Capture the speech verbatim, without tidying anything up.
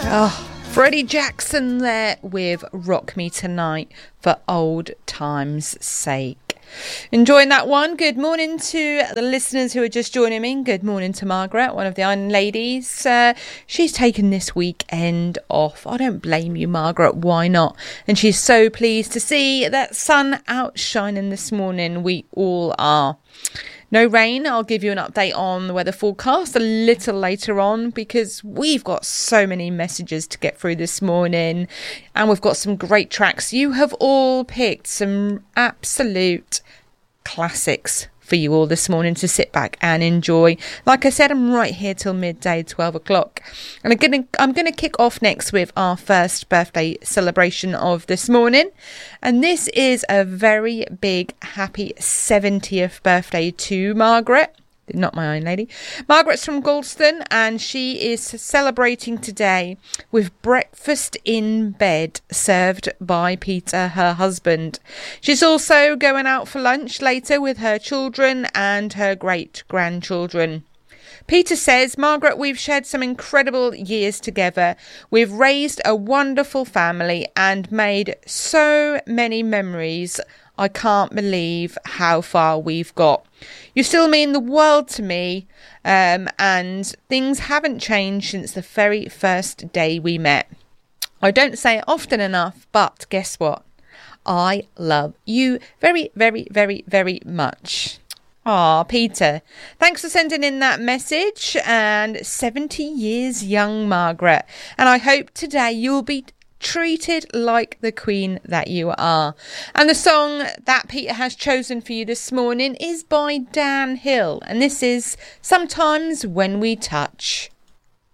Oh, Freddie Jackson there with Rock Me Tonight for old time's sake. Enjoying that one. Good morning to the listeners who are just joining me. Good morning to Margaret, one of the Iron Ladies. Uh, she's taken this weekend off. I don't blame you, Margaret. Why not? And she's so pleased to see that sun outshining this morning. We all are. No rain. I'll give you an update on the weather forecast a little later on because we've got so many messages to get through this morning and we've got some great tracks. You have all picked some absolute classics for you all this morning to sit back and enjoy. Like I said, I'm right here till midday, twelve o'clock. And I'm going to I'm going to kick off next with our first birthday celebration of this morning. And this is a very big happy seventieth birthday to Margaret. Not my own lady. Margaret's from Galston and she is celebrating today with breakfast in bed served by Peter, her husband. She's also going out for lunch later with her children and her great-grandchildren. Peter says, Margaret, we've shared some incredible years together. We've raised a wonderful family and made so many memories. I can't believe how far we've got. You still mean the world to me, um, and things haven't changed since the very first day we met. I don't say it often enough, but guess what? I love you very, very, very, very much. Ah, Peter, thanks for sending in that message, and seventy years young, Margaret. And I hope today you'll be treated like the queen that you are. And the song that Peter has chosen for you this morning is by Dan Hill, and this is Sometimes When We Touch.